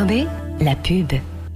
RRB, la pub.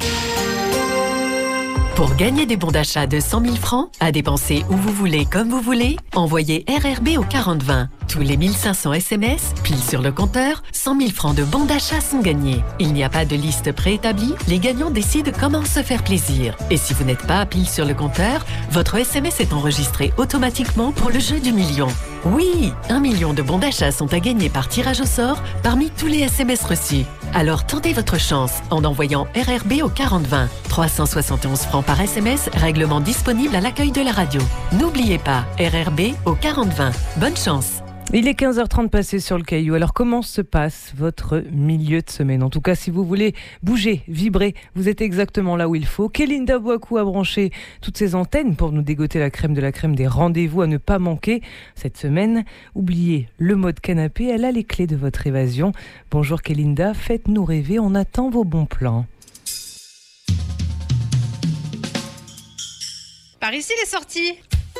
Pour gagner des bons d'achat de 100 000 francs, à dépenser où vous voulez, comme vous voulez, envoyez RRB au 4020. Tous les 1500 SMS, pile sur le compteur, 100 000 francs de bons d'achat sont gagnés. Il n'y a pas de liste préétablie, les gagnants décident comment se faire plaisir. Et si vous n'êtes pas pile sur le compteur, votre SMS est enregistré automatiquement pour le jeu du million. Oui, 1 million de bons d'achat sont à gagner par tirage au sort parmi tous les SMS reçus. Alors tentez votre chance en envoyant RRB au 4020. 371 francs par SMS, règlement disponible à l'accueil de la radio. N'oubliez pas, RRB au 4020. Bonne chance! Il est 15h30 passé sur le Caillou. Alors comment se passe votre milieu de semaine ? En tout cas, si vous voulez bouger, vibrer, vous êtes exactement là où il faut. Kélinda Bouakou a branché toutes ses antennes pour nous dégoter la crème de la crème des rendez-vous à ne pas manquer. Cette semaine, oubliez le mode canapé, elle a les clés de votre évasion. Bonjour Kélinda, faites-nous rêver, on attend vos bons plans. Par ici les sorties.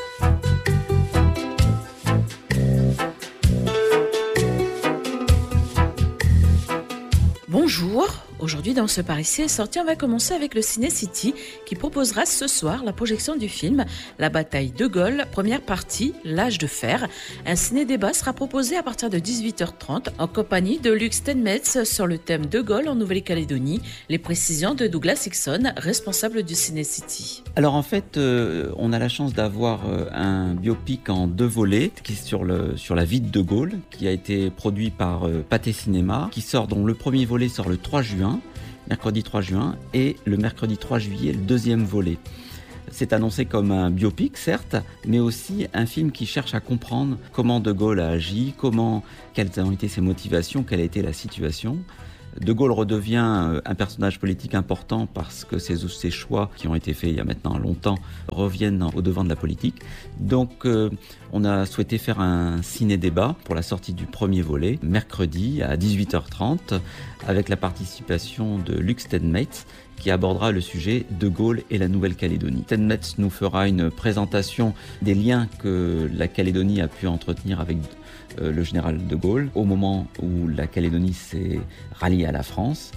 Bonjour, aujourd'hui dans ce Par ici est sorti, on va commencer avec le Ciné City qui proposera ce soir la projection du film La bataille de Gaulle, première partie, l'âge de fer. Un ciné-débat sera proposé à partir de 18h30 en compagnie de Luc Steinmetz sur le thème de Gaulle en Nouvelle-Calédonie. Les précisions de Douglas Hickson, responsable du Ciné City. Alors en fait, on a la chance d'avoir un biopic en 2 volets qui est sur la vie de Gaulle, qui a été produit par Pathé Cinéma, qui sort, dont le premier volet sort le 3 juin, mercredi 3 juin, et le mercredi 3 juillet, le 2e volet. C'est annoncé comme un biopic, certes, mais aussi un film qui cherche à comprendre comment De Gaulle a agi, quelles ont été ses motivations, quelle a été la situation. De Gaulle redevient un personnage politique important parce que ses choix, qui ont été faits il y a maintenant longtemps, reviennent au devant de la politique. Donc on a souhaité faire un ciné-débat pour la sortie du premier volet, mercredi à 18h30, avec la participation de Luc Steinmetz, qui abordera le sujet De Gaulle et la Nouvelle-Calédonie. Steinmetz nous fera une présentation des liens que la Calédonie a pu entretenir avec le général de Gaulle, au moment où la Calédonie s'est ralliée à la France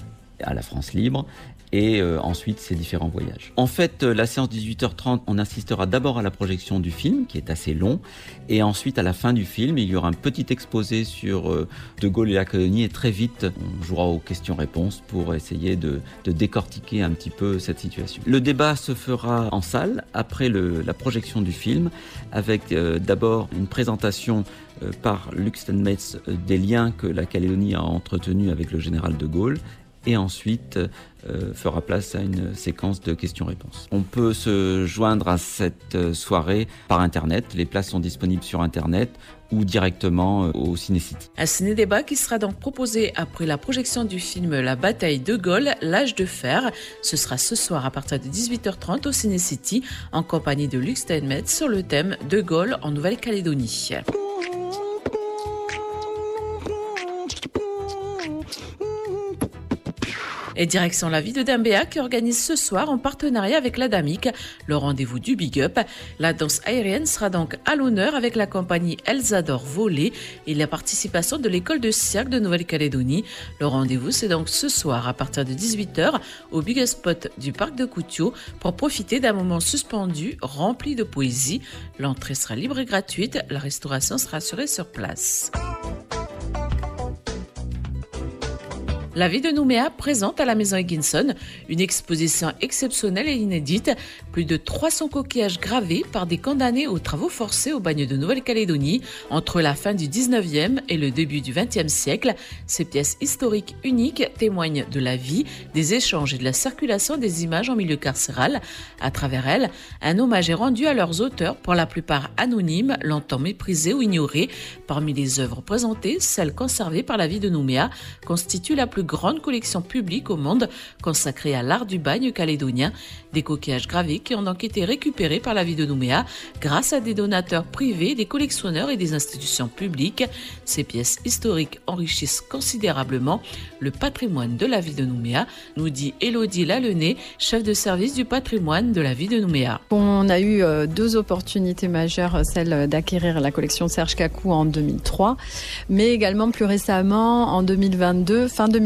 libre, et ensuite ses différents voyages. En fait, la séance 18h30, on assistera d'abord à la projection du film, qui est assez long, et ensuite à la fin du film, il y aura un petit exposé sur De Gaulle et la Calédonie, et très vite, on jouera aux questions-réponses pour essayer de décortiquer un petit peu cette situation. Le débat se fera en salle, après la projection du film, avec d'abord une présentation par Luc Steinmetz des liens que la Calédonie a entretenus avec le général de Gaulle, et ensuite fera place à une séquence de questions-réponses. On peut se joindre à cette soirée par Internet. Les places sont disponibles sur Internet ou directement au Ciné City. Un ciné-débat qui sera donc proposé après la projection du film La bataille de Gaulle, l'âge de fer. Ce sera ce soir à partir de 18h30 au Ciné City en compagnie de Luc Steinmetz sur le thème De Gaulle en Nouvelle-Calédonie. Et direction la ville de Dembéa qui organise ce soir en partenariat avec la DAMIC le rendez-vous du Big Up. La danse aérienne sera donc à l'honneur avec la compagnie Elsador Volley et la participation de l'école de cirque de Nouvelle-Calédonie. Le rendez-vous c'est donc ce soir à partir de 18h au Big Spot du parc de Koutiou pour profiter d'un moment suspendu rempli de poésie. L'entrée sera libre et gratuite, la restauration sera assurée sur place. La ville de Nouméa présente à la maison Higginson une exposition exceptionnelle et inédite. Plus de 300 coquillages gravés par des condamnés aux travaux forcés au bagne de Nouvelle-Calédonie entre la fin du 19e et le début du 20e siècle. Ces pièces historiques uniques témoignent de la vie, des échanges et de la circulation des images en milieu carcéral. À travers elles, un hommage est rendu à leurs auteurs, pour la plupart anonymes, longtemps méprisés ou ignorés. Parmi les œuvres présentées, celles conservées par la ville de Nouméa constituent la plus grande collection publique au monde consacrée à l'art du bagne calédonien. Des coquillages gravés qui ont donc été récupérés par la ville de Nouméa grâce à des donateurs privés, des collectionneurs et des institutions publiques. Ces pièces historiques enrichissent considérablement le patrimoine de la ville de Nouméa, nous dit Élodie Lallenay, chef de service du patrimoine de la ville de Nouméa. On a eu 2 opportunités majeures, celle d'acquérir la collection Serge Kakou en 2003, mais également plus récemment en 2022, fin 2022,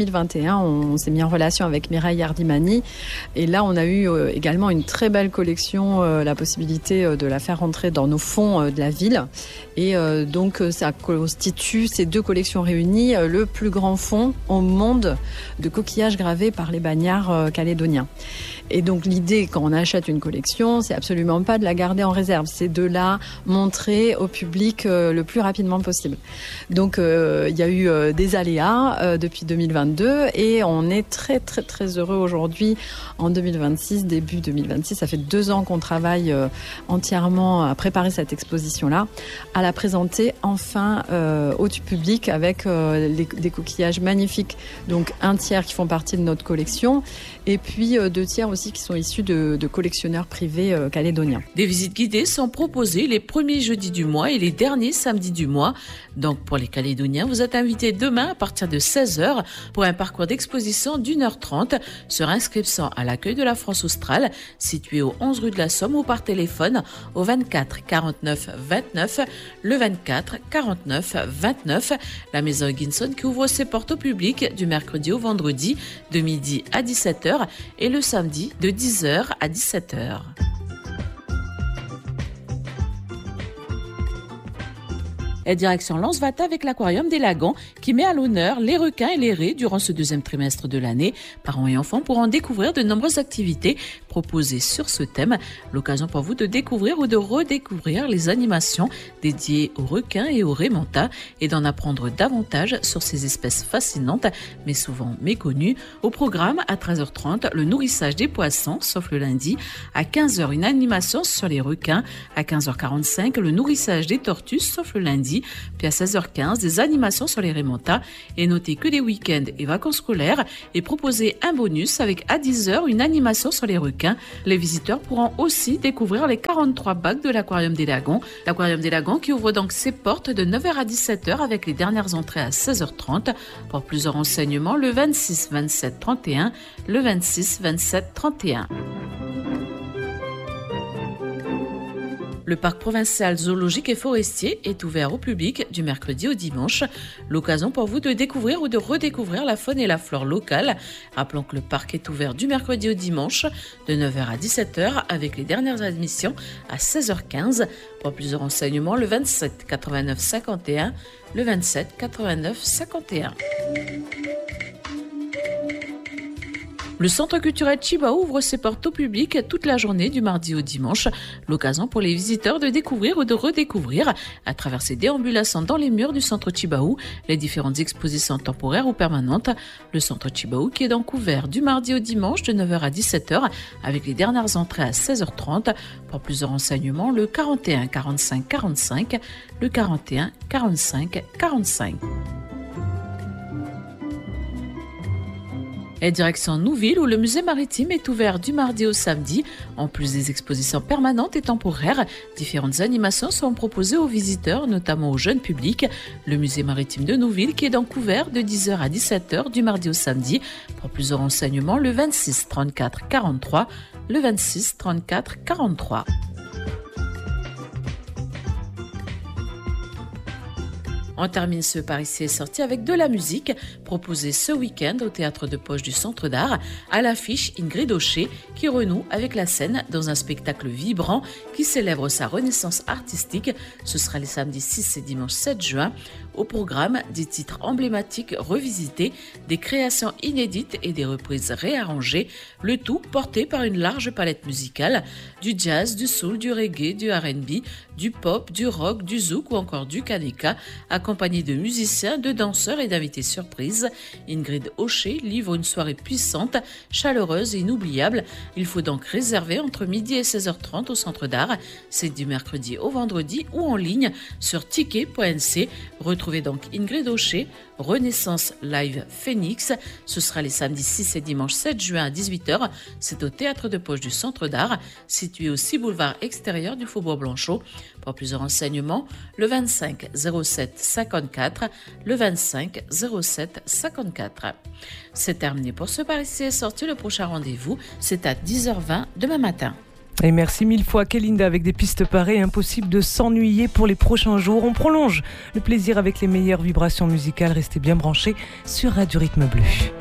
2021, on s'est mis en relation avec Mireille Hardimani. Et là, on a eu également une très belle collection, la possibilité de la faire rentrer dans nos fonds de la ville. Et donc, ça constitue, ces deux collections réunies, le plus grand fonds au monde de coquillages gravés par les bagnards calédoniens. Et donc l'idée, quand on achète une collection, c'est absolument pas de la garder en réserve, c'est de la montrer au public le plus rapidement possible. Donc il y a eu des aléas depuis 2022 et on est très très très heureux aujourd'hui en 2026, début 2026. Ça fait 2 ans qu'on travaille entièrement à préparer cette exposition-là, à la présenter enfin au public avec des coquillages magnifiques, donc un tiers qui font partie de notre collection et puis 2 tiers aussi qui sont issus de collectionneurs privés calédoniens. Des visites guidées sont proposées les premiers jeudis du mois et les derniers samedis du mois. Donc pour les Calédoniens, vous êtes invités demain à partir de 16h pour un parcours d'exposition d'1h30 sur inscription à l'accueil de la France australe, situé au 11 rue de la Somme ou par téléphone au 24 49 29, le 24 49 29. La maison Higginson qui ouvre ses portes au public du mercredi au vendredi de midi à 17h et le samedi de 10h à 17h. Et direction Lens-Vata avec l'Aquarium des Lagons qui met à l'honneur les requins et les raies durant ce 2e trimestre de l'année. Parents et enfants pourront découvrir de nombreuses activités proposées sur ce thème. L'occasion pour vous de découvrir ou de redécouvrir les animations dédiées aux requins et aux raies manta et d'en apprendre davantage sur ces espèces fascinantes mais souvent méconnues. Au programme, à 13h30, le nourrissage des poissons, sauf le lundi. À 15h, une animation sur les requins. À 15h45, le nourrissage des tortues, sauf le lundi. Puis à 16h15, des animations sur les raies manta. Et notez que les week-ends et vacances scolaires est proposé un bonus avec à 10h une animation sur les requins. Les visiteurs pourront aussi découvrir les 43 bacs de l'Aquarium des Lagons. L'Aquarium des Lagons qui ouvre donc ses portes de 9h à 17h avec les dernières entrées à 16h30. Pour plus de renseignements, le 26 27 31, le 26 27 31. Le parc provincial zoologique et forestier est ouvert au public du mercredi au dimanche. L'occasion pour vous de découvrir ou de redécouvrir la faune et la flore locale. Rappelons que le parc est ouvert du mercredi au dimanche de 9h à 17h avec les dernières admissions à 16h15. Pour plus de renseignements, le 27 89 51, le 27 89 51. Le centre culturel Chibao ouvre ses portes au public toute la journée du mardi au dimanche. L'occasion pour les visiteurs de découvrir ou de redécouvrir à travers ses déambulations dans les murs du centre Chibao les différentes expositions temporaires ou permanentes. Le centre Chibao qui est donc ouvert du mardi au dimanche de 9h à 17h avec les dernières entrées à 16h30. Pour plus de renseignements, le 41 45 45, le 41 45 45. Et direction Nouville où le musée maritime est ouvert du mardi au samedi. En plus des expositions permanentes et temporaires, différentes animations sont proposées aux visiteurs, notamment au jeune public. Le musée maritime de Nouville qui est donc ouvert de 10h à 17h du mardi au samedi. Pour plus de renseignements, le 26 34 43, le 26 34 43. On termine ce Par ici est sorti avec de la musique proposée ce week-end au Théâtre de Poche du Centre d'Art. À l'affiche, Ingrid Aucher qui renoue avec la scène dans un spectacle vibrant qui célèbre sa renaissance artistique. Ce sera les samedis 6 et dimanche 7 juin. Au programme, des titres emblématiques revisités, des créations inédites et des reprises réarrangées, le tout porté par une large palette musicale, du jazz, du soul, du reggae, du R&B, du pop, du rock, du zouk ou encore du kaneka, accompagné de musiciens, de danseurs et d'invités surprises. Ingrid Aucher livre une soirée puissante, chaleureuse et inoubliable. Il faut donc réserver entre midi et 16h30 au Centre d'Art. C'est du mercredi au vendredi ou en ligne sur ticket.nc. Retrouvez donc Ingrid Aucher, Renaissance Live Phoenix. Ce sera les samedis 6 et dimanche 7 juin à 18h. C'est au Théâtre de Poche du Centre d'Art, situé au 6 boulevard extérieur du Faubourg Blanchot. Pour plus de renseignements, le 25 07 54, le 25 07 54. C'est terminé pour ce Par ici est sorti. Le prochain rendez-vous, c'est à 10h20 demain matin. Et merci mille fois Kélinda avec des pistes parées, impossible de s'ennuyer pour les prochains jours. On prolonge le plaisir avec les meilleures vibrations musicales. Restez bien branchés sur Radio Rythme Bleu.